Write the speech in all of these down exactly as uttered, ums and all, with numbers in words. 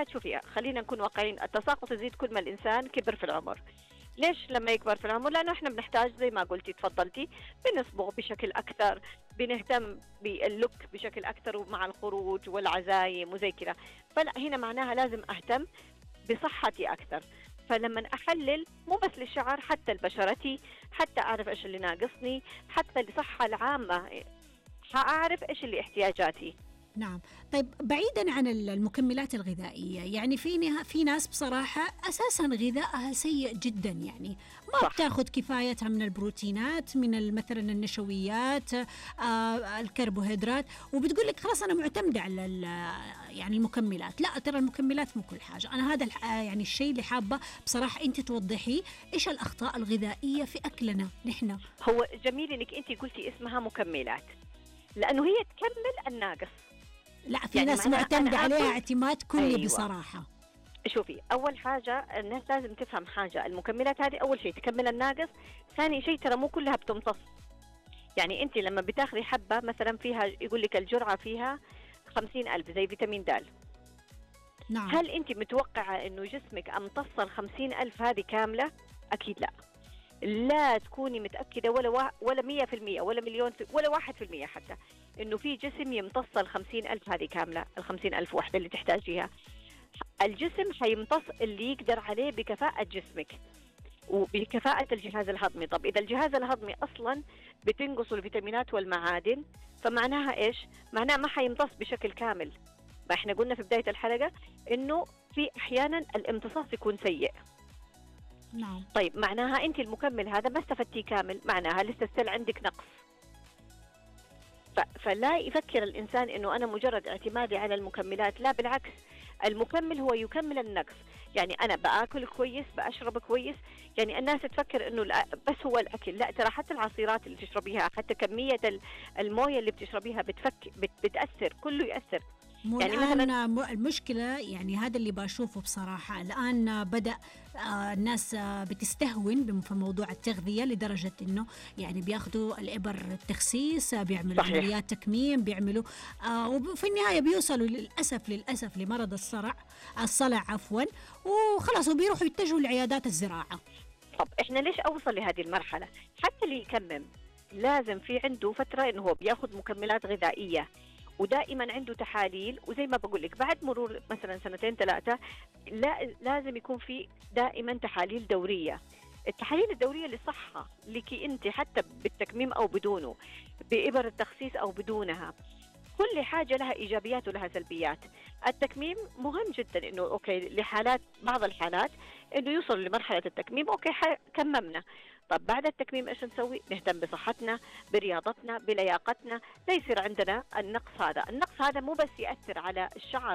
المكملات شوفي خلينا نكون واقعيين، التساقط يزيد كل ما الإنسان كبر في العمر. ليش لما يكبر في العمر؟ لأنه إحنا بنحتاج زي ما قلتي تفضلتي بنصبغ بشكل أكثر، بنهتم باللوك بشكل أكثر ومع الخروج والعزايم وزي كذا. فلا هنا معناها لازم أهتم بصحتي أكثر. فلما أحلل مو بس للشعر، حتى لبشرتي، حتى أعرف إيش اللي ناقصني، حتى الصحة العامة هأعرف إيش اللي احتياجاتي. نعم. طيب بعيدا عن المكملات الغذائية، يعني في في ناس بصراحة أساسا غذائها سيء جدا، يعني ما صح. بتاخذ كفايتها من البروتينات، من مثلا النشويات، آه الكربوهيدرات، وبتقول لك خلاص أنا معتمدة على يعني المكملات. لا ترى المكملات مو كل حاجة. أنا هذا يعني الشيء اللي حابة بصراحة أنت توضحي إيش الأخطاء الغذائية في أكلنا نحن. هو جميل إنك أنت قلتي اسمها مكملات، لأنه هي تكمل الناقص. لا في يعني ناس معتمدة عليها اعتماد كلي. أيوة. بصراحة شوفي أول حاجة الناس لازم تفهم حاجة، المكملات هذه أول شيء تكمل الناقص، ثاني شيء ترى مو كلها بتمتص. يعني أنت لما بتاخذي حبة مثلا فيها يقول لك الجرعة فيها خمسين ألف زي فيتامين د. نعم. هل أنت متوقعة إنه جسمك أمتص الخمسين ألف هذه كاملة؟ أكيد لا. لا تكوني متأكدة ولا وا... ولا مية في المية ولا مليون في... ولا واحد في المية حتى إنه في جسم يمتص الخمسين ألف هذه كاملة، الخمسين ألف وحدة اللي تحتاجيها. الجسم حيمتص اللي يقدر عليه بكفاءة جسمك وبكفاءة الجهاز الهضمي. طب إذا الجهاز الهضمي أصلا بتنقص الفيتامينات والمعادن، فمعناها إيش؟ معناها ما حيمتص بشكل كامل. ما إحنا قلنا في بداية الحلقة إنه في أحيانا الامتصاص يكون سيء. نعم. طيب معناها أنت المكمل هذا ما استفدتي كامل، معناها لسه السل عندك نقص. ف- فلا يفكر الإنسان إنه أنا مجرد اعتمادي على المكملات، لا بالعكس، المكمل هو يكمل النقص. يعني أنا بأكل كويس، بأشرب كويس، يعني الناس تفكر إنه بس هو الأكل، لا ترى حتى العصيرات اللي تشربيها، حتى كمية الموية اللي بتشربيها بتفك بت- بتأثر، كله يأثر. يعني مثلا المشكلة يعني هذا اللي بشوفه بصراحة الآن بدأ آه الناس آه بتستهون في موضوع التغذية لدرجة إنه يعني بياخدوا الإبر التخسيس، آه بيعملوا صحيح. عمليات تكميم، بيعملوا آه وفي النهاية بيوصلوا للأسف للأسف لمرض الصرع الصلع عفوا، وخلاص وبيروحوا يتجهوا لعيادات الزراعة. طب إحنا ليش أوصل لهذه المرحلة؟ حتى اللي يكمم لازم في عنده فترة إنه هو بياخد مكملات غذائية، ودائما عنده تحاليل، وزي ما بقول لك بعد مرور مثلا سنتين ثلاثة لا لازم يكون في دائما تحاليل دورية. التحاليل الدورية للصحة لك أنت، حتى بالتكميم أو بدونه، بإبر التخسيس أو بدونها، كل حاجة لها إيجابيات ولها سلبيات. التكميم مهم جدا إنه أوكي لحالات بعض الحالات إنه يوصل لمرحلة التكميم، أوكي كممنا. طب بعد التكميم إيش نسوي؟ نهتم بصحتنا، برياضتنا، بلياقتنا، لا يصير عندنا النقص هذا. النقص هذا مو بس يأثر على الشعر.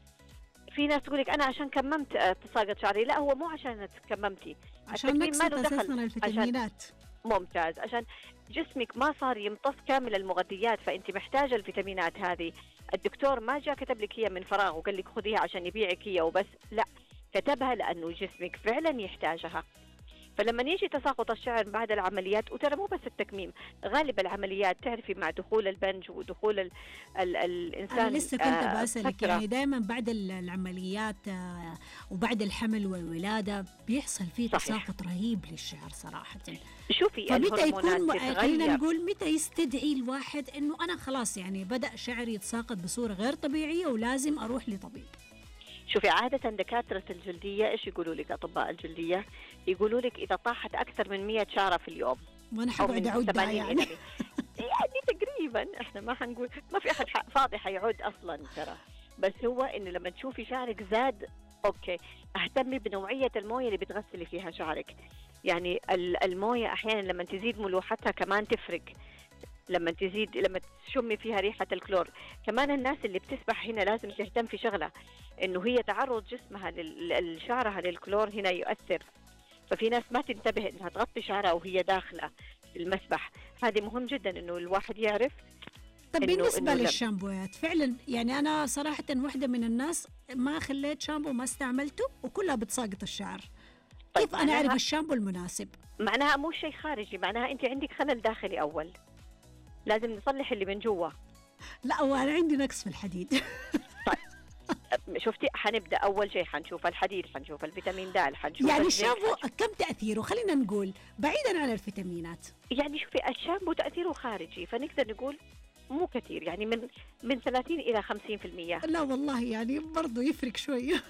في ناس تقولك أنا عشان كممت تساقط شعري، لا هو مو عشان كممتي، عشان نقصت أساسا الفيتامينات. ممتاز، عشان جسمك ما صار يمتص كامل المغذيات، فأنت محتاجة الفيتامينات هذه. الدكتور ما جاء كتب لك هي من فراغ وقال لك خذيها عشان يبيعك هي وبس، لا، كتبها لأنه جسمك فعلا يحتاجها. فلما يجي تساقط الشعر بعد العمليات، وترى مو بس التكميم، غالب العمليات تعرفي مع دخول البنج ودخول ال ال الإنسان. أنا لسه كنت بسألك يعني دائما بعد العمليات وبعد الحمل والولادة بيحصل فيه تساقط رهيب للشعر صراحة. شوفي فمتى يكون خلينا نقول متى يستدعي الواحد إنه أنا خلاص يعني بدأ شعري يتساقط بصورة غير طبيعية ولازم أروح لطبيب؟ شوفي عادة دكاترة الجلدية إيش يقولوا لك؟ أطباء الجلدية يقولوا لك إذا طاحت أكثر من مية شعرة في اليوم، وأنا حقعد أعدها يعني يعني تقريبا إحنا ما حنقول، ما في أحد فاضي حيعود أصلا ترى، بس هو إن لما تشوفي شعرك زاد، أوكي اهتمي بنوعية الموية اللي بتغسلي فيها شعرك. يعني الموية أحيانا لما تزيد ملوحتها كمان تفرق، لما تزيد لما تشمي فيها ريحة الكلور. كمان الناس اللي بتسبح هنا لازم تهتم في شغلة، إنه هي تعرض جسمها لشعرها للكلور هنا يؤثر. ففي ناس ما تنتبه إنها تغطي شعرها وهي داخلة في المسبح، هذه مهم جدا إنه الواحد يعرف. طب بالنسبة للشامبوات فعلا يعني أنا صراحة واحدة من الناس ما خليت شامبو ما استعملته وكلها بتساقط الشعر. طيب كيف أنا أعرف الشامبو المناسب؟ معناها مو شيء خارجي، معناها أنت عندك خلل داخلي أول، لازم نصلح اللي من جوا. لا وأنا عندي نقص في الحديد. طيب شفتي حنبدا اول شيء حنشوف الحديد، حنشوف الفيتامين د، حنشوف يعني الزنك، الشامبو حنشوف. كم تأثيره؟ خلينا نقول بعيدا عن الفيتامينات. يعني شوفي الشامبو تاثيره خارجي، فنقدر نقول مو كثير، يعني من من ثلاثين الى خمسين بالمئة. لا والله يعني برضو يفرق شوية.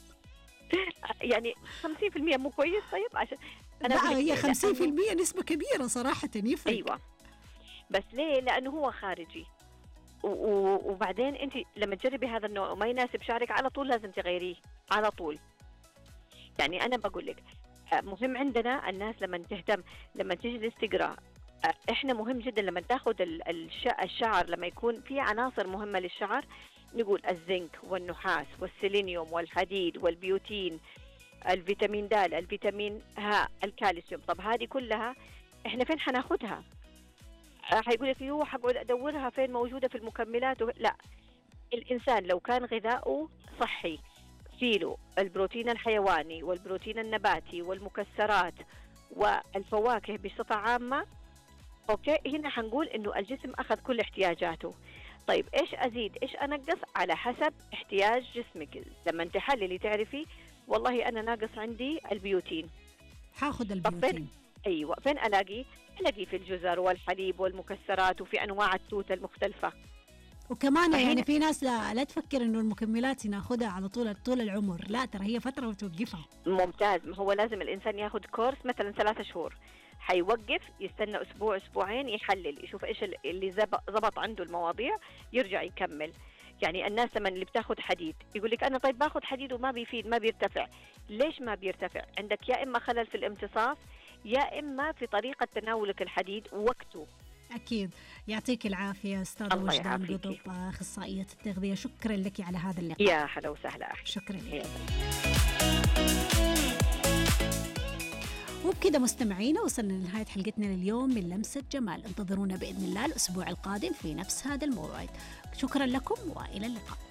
يعني خمسين بالمئة مو كويس؟ طيب عشان لا أقول لك هي ليه؟ خمسين في لأنه- المية نسبة كبيرة صراحة، يفرق. ايوه، بس ليه؟ لانه هو خارجي، و- و- وبعدين انت لما تجربي هذا النوع وما يناسب شعرك على طول لازم تغيريه على طول. يعني انا بقول لك مهم عندنا الناس لما تهتم، لما تجلس تقرا، احنا مهم جدا لما تاخذ ال- الش- الشعر، لما يكون في عناصر مهمه للشعر نقول الزنك والنحاس والسيلينيوم والحديد والبيوتين، الفيتامين د، الفيتامين ه، الكالسيوم. طب هذه كلها احنا فين حناخدها؟ حيقول لك يو حقعد ادورها فين موجوده في المكملات و... لا، الانسان لو كان غذاؤه صحي فيه البروتين الحيواني والبروتين النباتي والمكسرات والفواكه بصفه عامه، اوكي، هنا حنقول انه الجسم اخذ كل احتياجاته. طيب ايش ازيد ايش انقص؟ على حسب احتياج جسمك. لما تحللي تعرفي والله انا ناقص عندي البيوتين، حاخذ طب البيوتين. فين؟ ايوه، فين الاقيه؟ الاقيه في الجزر والحليب والمكسرات وفي انواع التوت المختلفه. وكمان فهنا- يعني في ناس لا, لا تفكر انه المكملات ناخذها على طول طول العمر، لا ترى هي فترة وتوقفها. ممتاز، ما هو لازم الانسان ياخذ كورس مثلا ثلاثة شهور، حيوقف يستنى اسبوع اسبوعين يحلل يشوف ايش اللي زب- زبط عنده المواضيع، يرجع يكمل. يعني الناس لما اللي بتاخذ حديد يقول لك انا طيب باخذ حديد وما بيفيد، ما بيرتفع. ليش ما بيرتفع؟ عندك يا اما خلل في الامتصاص يا اما في طريقه تناولك الحديد ووقته. أكيد. يعطيك العافية أستاذة الله وجدان يعافيكي. قطب، أخصائية التغذية، شكرا لك على هذا اللقاء. يا هلا وسهلا. شكرا لك. يا وبكده مستمعينا وصلنا لنهاية حلقتنا لليوم من لمسة جمال، انتظرونا بإذن الله الأسبوع القادم في نفس هذا الموعد. شكرا لكم وإلى اللقاء.